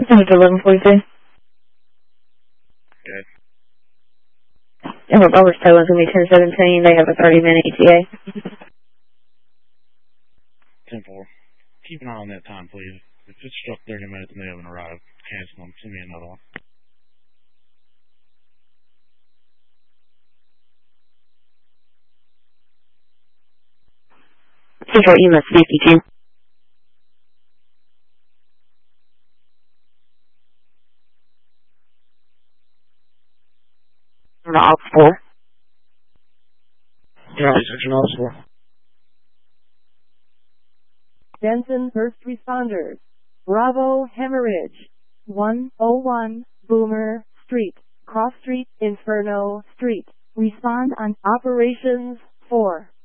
It's 11:42. Okay. And Robert's Tow is going to be 10:17. They have a 30-minute ETA. 10-4. Keep an eye on that time, please. If it's struck 30 minutes and they haven't arrived, cancel them. Send me another one. Central EMS 52. The Ops 4. Yeah, section Ops 4. Denton First Responders. Bravo Hemorrhage. 101 Boomer Street. Cross Street, Inferno Street. Respond on Operations 4.